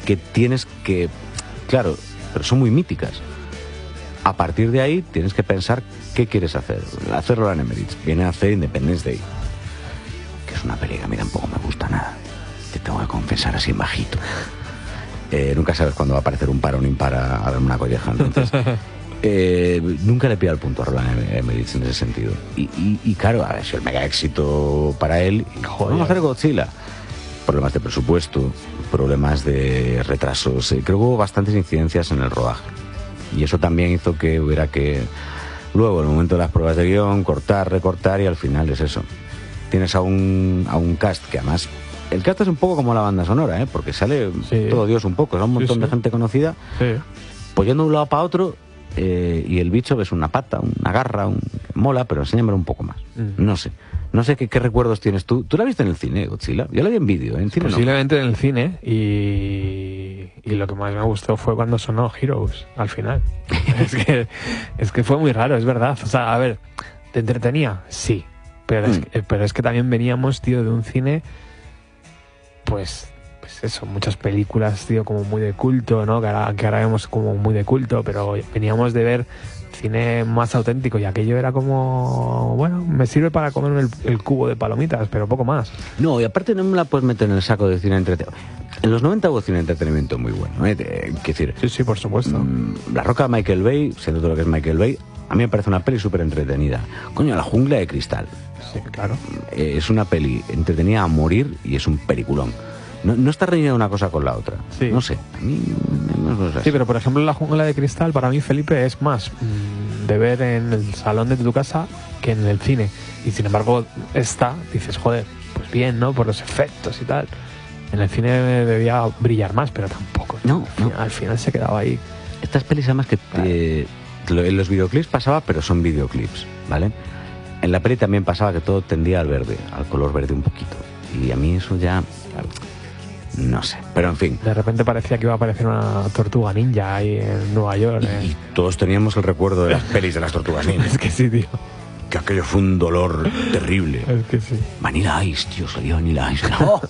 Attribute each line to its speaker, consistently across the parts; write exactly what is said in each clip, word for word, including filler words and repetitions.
Speaker 1: que tienes que... Claro, pero son muy míticas. A partir de ahí tienes que pensar qué quieres hacer. Hacer Roland Emmerich. Viene a hacer Independence Day, que es una peli que a mí tampoco me gusta nada. Te tengo que confesar así en bajito. Eh, nunca sabes cuándo va a aparecer un par o un impar a, a darme una colleja. Entonces, eh, nunca le pido al punto a Roland Emmerich en ese sentido. Y, y, y claro, ha sido el mega éxito para él. Joder. Vamos a hacer Godzilla. Problemas de presupuesto, problemas de retrasos. Eh, creo que hubo bastantes incidencias en el rodaje. Y eso también hizo que hubiera que, luego, en el momento de las pruebas de guión, cortar, recortar, y al final es eso. Tienes a un, a un cast que además... El cast es un poco como la banda sonora, ¿eh? Porque sale sí. todo Dios un poco. Es un montón sí, sí. de gente conocida. Sí. Pues yendo de un lado para otro, eh, y el bicho ves una pata, una garra, un... mola, pero enséñamelo un poco más. Mm. No sé. No sé qué, qué recuerdos tienes tú. ¿Tú la viste en el cine, Godzilla? Yo la vi en vídeo, ¿eh? En cine
Speaker 2: Posiblemente
Speaker 1: no.
Speaker 2: en el cine, y, y lo que más me gustó fue cuando sonó Heroes, al final. es, que, es que fue muy raro, es verdad. O sea, a ver, ¿te entretenía? Sí. Pero, mm. es, que, pero es que también veníamos, tío, de un cine, pues... pues eso, muchas películas, tío, como muy de culto, ¿no? Que ahora, que ahora vemos como muy de culto, pero veníamos de ver cine más auténtico, y aquello era como, bueno, me sirve para comerme el, el cubo de palomitas, pero poco más.
Speaker 1: No, y aparte no me la puedes meter en el saco de cine entretenimiento. En los noventa hubo cine entretenimiento muy bueno, ¿eh? Quiero decir,
Speaker 2: sí, sí, por supuesto.
Speaker 1: Mmm, La Roca de Michael Bay, siendo todo lo que es Michael Bay, a mí me parece una peli súper entretenida. Coño, La Jungla de Cristal.
Speaker 2: Sí, claro.
Speaker 1: Eh, es una peli entretenida a morir y es un peliculón. No, no está reñida una cosa con la otra. Sí. No sé. A mí no, no sé.
Speaker 2: Sí, pero por ejemplo La Jungla de Cristal, para mí, Felipe, es más mmm, de ver en el salón de tu casa que en el cine. Y sin embargo, esta, dices, joder, pues bien, ¿no? Por los efectos y tal. En el cine debía brillar más, pero tampoco.
Speaker 1: No,
Speaker 2: al final,
Speaker 1: no.
Speaker 2: Al final se quedaba ahí.
Speaker 1: Estas pelis además que te, claro. En los videoclips pasaba, pero son videoclips, ¿vale? En la peli también pasaba que todo tendía al verde, al color verde un poquito. Y a mí eso ya... Claro, no sé, pero en fin.
Speaker 2: De repente parecía que iba a aparecer una tortuga ninja ahí en Nueva York.
Speaker 1: Y, eh. y todos teníamos el recuerdo de las pelis de las tortugas ninja.
Speaker 2: Es que sí, tío.
Speaker 1: Que aquello fue un dolor terrible.
Speaker 2: Es que sí.
Speaker 1: Vanilla Ice, tío, salió Vanilla Ice. ¡No!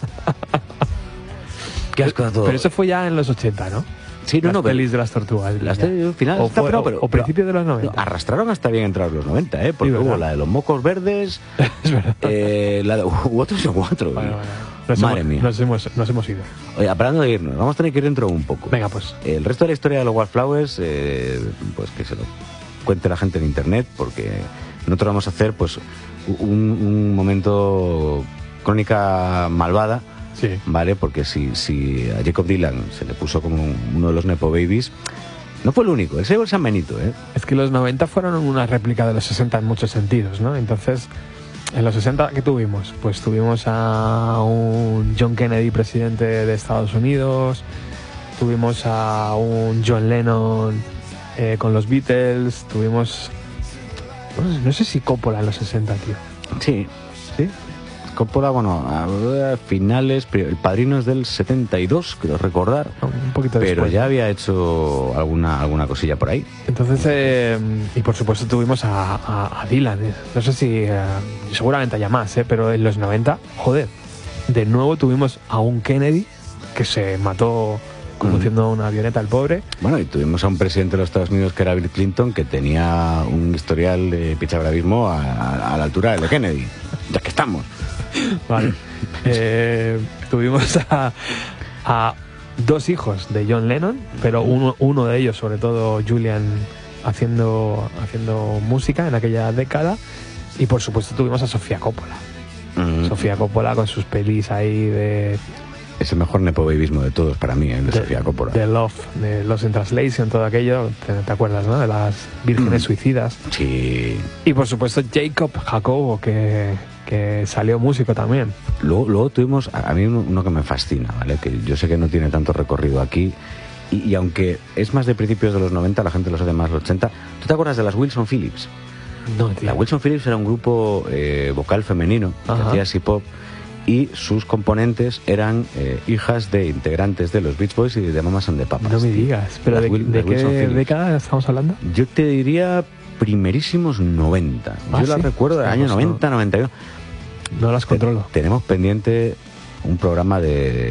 Speaker 1: Qué asco de todo.
Speaker 2: Pero eso fue ya en los ochenta, ¿no?
Speaker 1: Sí, no,
Speaker 2: las
Speaker 1: no.
Speaker 2: pelis de las tortugas.
Speaker 1: Las te, final,
Speaker 2: o, fue,
Speaker 1: pero,
Speaker 2: pero, o principios de los noventa.
Speaker 1: Arrastraron hasta bien entrados los noventa, ¿eh? Porque sí, hubo la de los mocos verdes.
Speaker 2: Es verdad.
Speaker 1: Eh, la de otros y cuatro.
Speaker 2: Bueno, bueno. Nos
Speaker 1: Madre
Speaker 2: hemos,
Speaker 1: mía.
Speaker 2: Nos hemos, nos hemos ido.
Speaker 1: Oye, hablando de irnos, vamos a tener que ir dentro un poco.
Speaker 2: Venga, pues.
Speaker 1: El resto de la historia de los Wildflowers, eh, pues que se lo cuente la gente en internet, porque nosotros vamos a hacer, pues, un, un momento crónica malvada.
Speaker 2: Sí.
Speaker 1: ¿Vale? Porque si, si a Jacob Dylan se le puso como uno de los Nepo Babies, no fue el único, él se llevó el San Benito, ¿eh?
Speaker 2: Es que los noventa fueron una réplica de los sesenta en muchos sentidos, ¿no? Entonces, en los sesenta, ¿qué tuvimos? Pues tuvimos a un John Kennedy, presidente de Estados Unidos, tuvimos a un John Lennon eh, con los Beatles, tuvimos... No, no sé si Coppola en los sesenta, tío.
Speaker 1: Sí.
Speaker 2: ¿Sí?
Speaker 1: Coppola, bueno, a finales, el Padrino es del setenta y dos, creo recordar,
Speaker 2: un poquito después,
Speaker 1: pero ya había hecho alguna alguna cosilla por ahí.
Speaker 2: Entonces, eh, y por supuesto tuvimos a, a, a Dylan, eh. no sé si, eh, seguramente haya más, eh, pero en los noventa, joder, de nuevo tuvimos a un Kennedy que se mató conduciendo mm. una avioneta, el pobre.
Speaker 1: Bueno, y tuvimos a un presidente de los Estados Unidos que era Bill Clinton, que tenía un historial de pichabravismo a, a, a la altura de Kennedy, ya que estamos.
Speaker 2: Vale. Eh, tuvimos a, a dos hijos de John Lennon, pero uno, uno de ellos, sobre todo Julian, haciendo, haciendo música en aquella década. Y por supuesto tuvimos a Sofía Coppola. Mm. Sofía Coppola con sus pelis ahí de...
Speaker 1: Es el mejor nepobabyismo de todos para mí, el de, de Sofía Coppola.
Speaker 2: De Love, de Lost in Translation, todo aquello, te, te acuerdas, ¿no? De las vírgenes mm. suicidas.
Speaker 1: Sí.
Speaker 2: Y por supuesto Jacob Jacobo, que... que salió músico también.
Speaker 1: Luego, luego tuvimos, a mí uno, uno que me fascina, ¿vale? Que yo sé que no tiene tanto recorrido aquí, y, y aunque es más de principios de los noventa, la gente lo sabe más de los ochenta. ¿Tú te acuerdas de las Wilson Phillips?
Speaker 2: No, tío.
Speaker 1: La Wilson Phillips era un grupo eh, vocal femenino, Ajá. que hacía así pop, y sus componentes eran eh, hijas de integrantes de los Beach Boys y de Mamas and the Papas.
Speaker 2: No me digas, pero ¿de, Will, de qué década estamos hablando?
Speaker 1: Yo te diría primerísimos noventa.
Speaker 2: ¿Ah,
Speaker 1: yo
Speaker 2: sí?
Speaker 1: las recuerdo del año noventa, noventa y uno.
Speaker 2: No las controlo.
Speaker 1: Te, tenemos pendiente un programa de,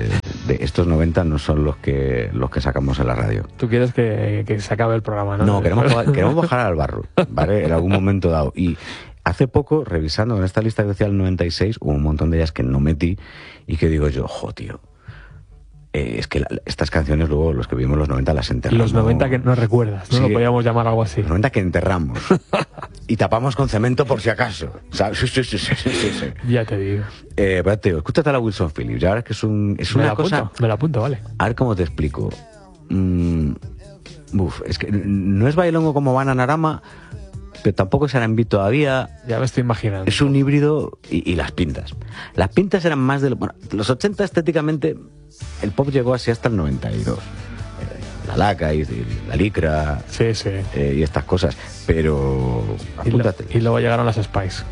Speaker 1: de estos noventa no son los que los que sacamos en la radio.
Speaker 2: Tú quieres que, que se acabe el programa, ¿no?
Speaker 1: No, queremos, queremos bajar al barro, ¿vale? En algún momento dado. Y hace poco, revisando en esta lista que decía el noventa y seis, hubo un montón de ellas que no metí y que digo yo, jo, tío. Eh, es que la, estas canciones luego, los que vivimos los noventa, las enterramos.
Speaker 2: Los noventa que no recuerdas, ¿no? Sí, lo podíamos llamar algo así.
Speaker 1: Los noventa que enterramos. Y tapamos con cemento por si acaso. ¿Sabes? Sí, sí, sí, sí, sí, sí.
Speaker 2: Ya te digo.
Speaker 1: Eh, espérate, escúchate a la Wilson Phillips. Ya ves que es, un, es
Speaker 2: me
Speaker 1: una
Speaker 2: la
Speaker 1: cosa...
Speaker 2: Apunto, me la apunto, vale.
Speaker 1: A ver cómo te explico. Mm, uf, es que no es bailongo como Bananarama, pero tampoco es R and B todavía.
Speaker 2: Ya me estoy imaginando.
Speaker 1: Es un híbrido y, y las pintas. Las pintas eran más de... Bueno, los ochenta estéticamente... El pop llegó así hasta el noventa y dos. Eh, la laca y, y la licra.
Speaker 2: Sí, sí.
Speaker 1: Eh, y estas cosas. Pero... Apúntate.
Speaker 2: Y, lo, y luego llegaron las Spice.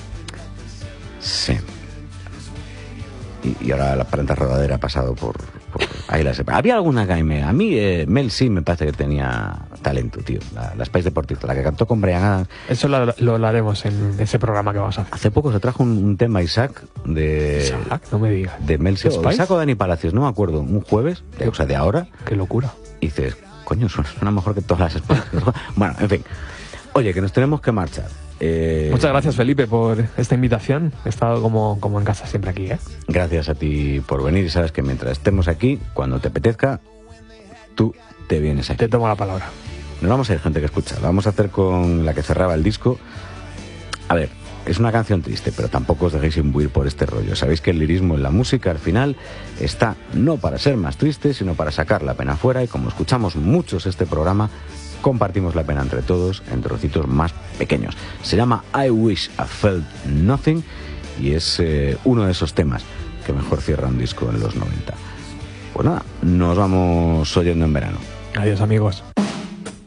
Speaker 1: Sí. Y, y ahora la planta rodadera ha pasado por... por ahí las, había alguna que a mí... A mí eh, Mel sí me parece que tenía talento, tío. La, la Spice Deportista, la que cantó con Brian Adams.
Speaker 2: Eso lo, lo hablaremos en ese programa que vamos a hacer.
Speaker 1: Hace poco se trajo un, un tema Isaac de...
Speaker 2: Isaac, no me digas.
Speaker 1: De Mel C. Isaac o Dani Palacios, no me acuerdo. Un jueves, de, o sea, de ahora.
Speaker 2: Qué locura.
Speaker 1: Y dices, coño, suena, suena mejor que todas las Spice. Bueno, en fin. Oye, que nos tenemos que marchar. Eh...
Speaker 2: Muchas gracias, Felipe, por esta invitación. He estado como, como en casa siempre aquí, ¿eh?
Speaker 1: Gracias a ti por venir. Y sabes que mientras estemos aquí, cuando te apetezca, tú te vienes aquí.
Speaker 2: Te tomo la palabra.
Speaker 1: Nos vamos a ir, gente que escucha. Lo vamos a hacer con la que cerraba el disco. A ver, es una canción triste, pero tampoco os dejéis imbuir por este rollo. Sabéis que el lirismo en la música, al final, está no para ser más triste, sino para sacar la pena fuera. Y como escuchamos muchos este programa, compartimos la pena entre todos en trocitos más pequeños. Se llama I Wish I Felt Nothing y es eh, uno de esos temas que mejor cierra un disco en los noventa. Pues nada, nos vamos oyendo en verano.
Speaker 2: Adiós, amigos.